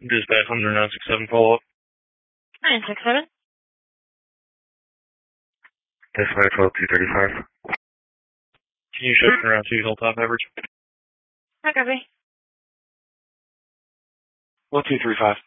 Dispatch 967 follow-up. 967. Dispatch 12235. Can you shift around to Hilltop average? Hi, copy. 1235.